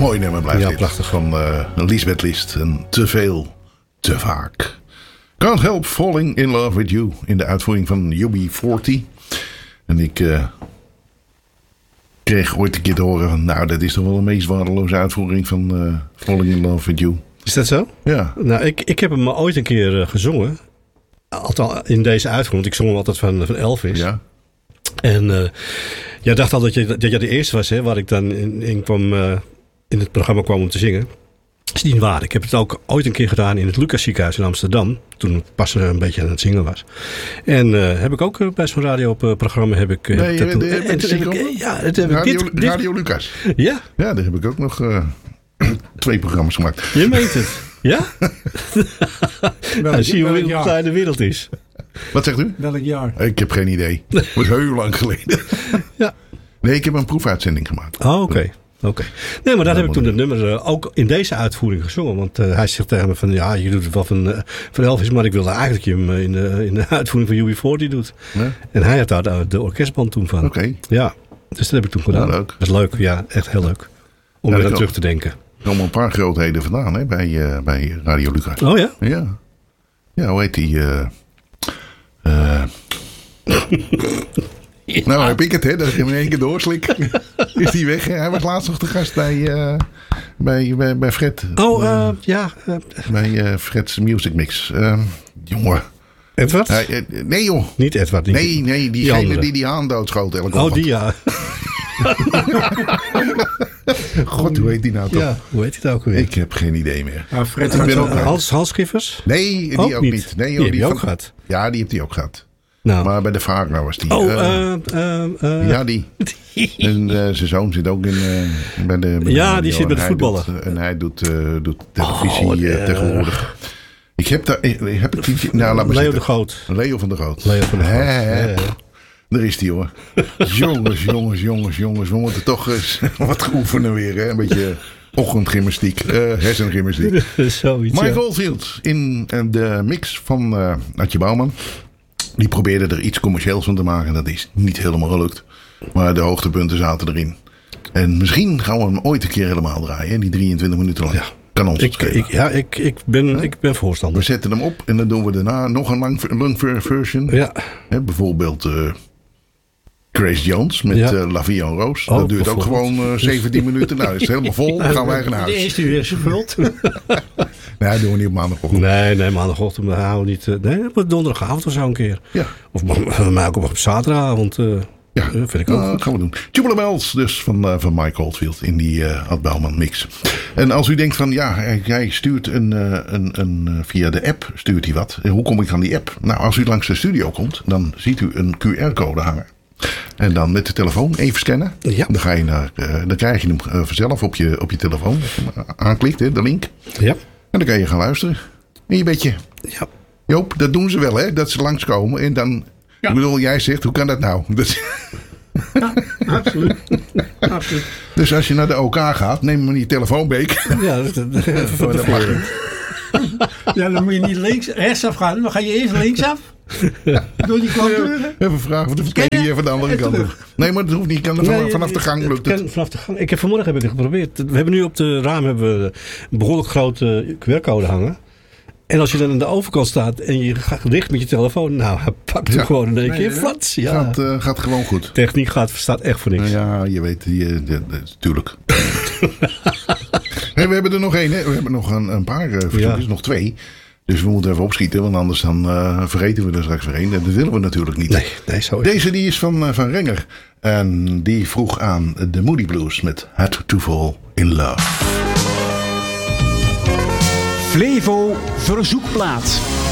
Mooi nummer blijft Ja, dit. prachtig. Van Lisbeth List. En te veel, te vaak. Can't Help Falling in Love with You. In de uitvoering van UB40. En ik kreeg ooit een keer te horen van... Nou, dat is toch wel een meest waardeloze uitvoering van Falling in Love with You. Is dat zo? Ja. Nou, ik heb hem ooit een keer gezongen. Althans, in deze uitvoering. Want ik zong hem altijd van Elvis. Ja. En jij dacht al dat je de eerste was, hè, waar ik dan in kwam, in het programma kwam om te zingen. Dat is niet waar. Ik heb het ook ooit een keer gedaan in het Lucas ziekenhuis in Amsterdam. Toen ik pas een beetje aan het zingen was. En heb ik ook bij zo'n radioprogramma heb ik... Radio Lucas. Ja? Ja, daar heb ik ook nog 2 programma's gemaakt. Je meent het. Ja? Dan zie je hoe klein de wereld is. Wat zegt u? Welk jaar? Ik heb geen idee. Het wordt heel lang geleden. Ja. Nee, ik heb een proefuitzending gemaakt. Oh, oké. Nee, maar daar heb ik toen het nummer ook in deze uitvoering gezongen. Want hij zegt tegen me van, ja, je doet het wel van Elvis, maar ik wilde eigenlijk je hem in de uitvoering van UB40 doet. Ja? En hij had daar de orkestband toen van. Oké. Ja, dus dat heb ik toen gedaan. Ja, leuk. Dat is leuk, ja, echt heel leuk. Om weer aan terug te denken. Er komen een paar grootheden vandaan, hè, bij Radio Lucas. Oh ja? Ja. Ja, hoe heet die? Nou, heb ik het, hè? Dat ik hem in één keer doorslik. Is die weg? Hij was laatst nog de gast bij Fred. Oh, ja. Bij Fred's Music Mix. Jongen. Edward? Nee, joh. Niet Edward. Niet nee, diegene die haan doodschoot elke ochtend. Oh, die ja. God, hoe heet die nou toch? Ja, hoe heet die ook weer? Ik heb geen idee meer. Nou, Fred Hans Schiffers? Nee, die ook niet. Nee, die heb je ook gehad. Ja, die heeft hij ook gehad. Nou. Maar bij de Vagna was die. Ja, die. En zijn zoon zit ook bij de ja, die zit bij de voetballen. En hij doet televisie tegenwoordig. Ik heb daar... laat maar Leo de Groot. Leo van der Groot. Daar is die, hoor. Jongens. We moeten toch eens wat oefenen weer. Hè? Een beetje ochtendgymnastiek. Hersengymnastiek. Zoiets, Mike Oldfield in de mix van Adje Bouwman. Die probeerde er iets commercieels van te maken. Dat is niet helemaal gelukt. Maar de hoogtepunten zaten erin. En misschien gaan we hem ooit een keer helemaal draaien. Die 23 minuten lang. Ja. Kan ons ik ben voorstander. We zetten hem op en dan doen we daarna nog een lang version. Ja. Bijvoorbeeld Grace Jones met La Vie en Rose. Dat duurt ook gewoon 17 minuten. Nou, is het helemaal vol. Dan gaan wij naar huis. De eerste uur is gevuld. Nee, dat doen we niet op maandagochtend. Nee, maandagochtend houden we niet. Nee, op donderdagavond of zo een keer. Ja. Of ook op zaterdagavond. Ja, dat vind ik ook goed. Gaan we doen. Tubular Bells dus van Mike Oldfield in die Ad Bouwman mix. En als u denkt van ja, hij stuurt via de app stuurt hij wat. Hoe kom ik aan die app? Nou, als u langs de studio komt, dan ziet u een QR-code hangen. En dan met de telefoon even scannen. Ja. Dan krijg je hem vanzelf op je telefoon. Aanklikt, hè, de link. Ja. En dan kan je gaan luisteren. In je bedje. Ja. Joop, dat doen ze wel, hè? Dat ze langskomen en dan... Ja. Ik bedoel, jij zegt, hoe kan dat nou? Ja, absoluut. Dus als je naar de OK gaat, neem maar die telefoonbeek. Ja, dat mag niet. Ja, dan moet je niet rechtsaf gaan. Dan ga je eerst linksaf. Door die klanturen. Even vragen of de verkeer hier van de andere kant op. Nee, maar dat hoeft niet. Vanaf de gang lukt het. Vanaf de gang. Vanmorgen heb ik het geprobeerd. We hebben nu op de raam een behoorlijk grote QR-code hangen. En als je dan aan de overkant staat en je gaat dicht met je telefoon, nou, hij pakt hem gewoon in één keer flats. Ja. Gaat gewoon goed. Techniek staat echt voor niks. Ja, je weet, tuurlijk. Hey, we hebben er nog één, hè? We hebben nog een paar verzoekjes, nog 2. Dus we moeten even opschieten, want anders dan vergeten we er straks weer één. Dat willen we natuurlijk niet. Nee, zo is Deze die is van Renger. En die vroeg aan de Moody Blues met Had to Fall in Love. Flevo verzoekplaat.